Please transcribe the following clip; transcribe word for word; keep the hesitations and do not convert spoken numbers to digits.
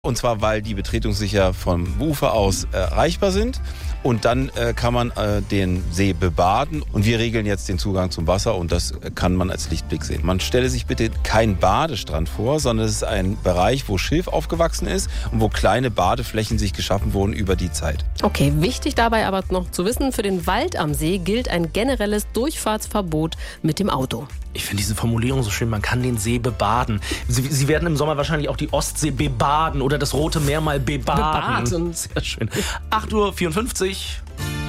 Und zwar, weil die betretungssicher vom Ufer aus äh, erreichbar sind. Und dann äh, kann man äh, den See bebaden. Und wir regeln jetzt den Zugang zum Wasser und das kann man als Lichtblick sehen. Man stelle sich bitte keinen Badestrand vor, sondern es ist ein Bereich, wo Schilf aufgewachsen ist und wo kleine Badeflächen sich geschaffen wurden über die Zeit. Okay, wichtig dabei aber noch zu wissen, für den Wald am See gilt ein generelles Durchfahrtsverbot mit dem Auto. Ich finde diese Formulierung so schön, man kann den See bebaden. Sie, Sie werden im Sommer wahrscheinlich auch die Ostsee bebaden oder das Rote Meer mal bebaden. Bebaden. Sehr schön. acht Uhr vierundfünfzig.